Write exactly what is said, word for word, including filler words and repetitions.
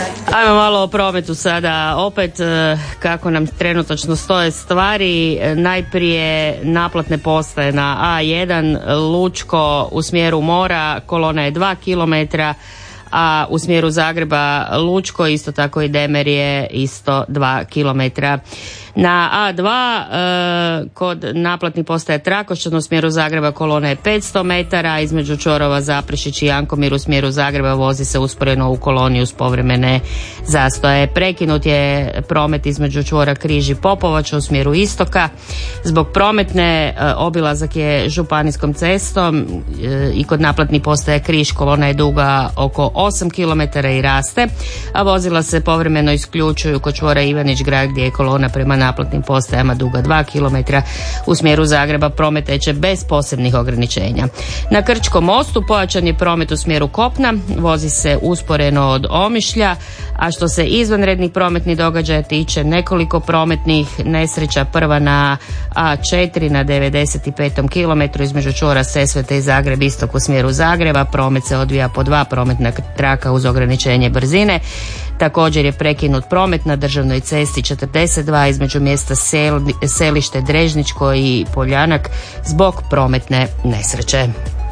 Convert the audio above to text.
Ajmo malo o prometu sada. Opet kako nam trenutačno stoje stvari. Najprije naplatne postaje na A jedan Lučko u smjeru mora, kolona je dva kilometra, a u smjeru Zagreba Lučko isto tako i Demerje isto dva kilometra. Na A dva e, kod naplatnih postaja Trakošćan u smjeru Zagreba kolona je petsto metara, između čvorova Zaprešić i Jankomir u smjeru Zagreba vozi se usporeno u koloni uz povremene zastoje. Prekinut je promet između čvora Križ i Popovača u smjeru istoka. Zbog prometne e, obilazak je županijskom cestom e, i kod naplatnih postaja Križ kolona je duga oko osam kilometara i raste, a vozila se povremeno isključuju kod čvora Ivanić Grad gdje je kolona prema naplatnim postajama duga dva kilometra. U smjeru Zagreba promet teče bez posebnih ograničenja. Na Krčkom mostu pojačan je promet u smjeru kopna, vozi se usporeno od Omišlja, a što se izvanrednih prometnih događaja tiče, nekoliko prometnih nesreća. Prva na A četiri na devedeset petom kilometru između čvora Sesvete i Zagreb istok u smjeru Zagreba. Promet se odvija po dva prometna traka uz ograničenje brzine. Također je prekinut promet na državnoj cesti četrdeset dva između mjesta Sel, Selište Drežničko i Poljanak zbog prometne nesreće.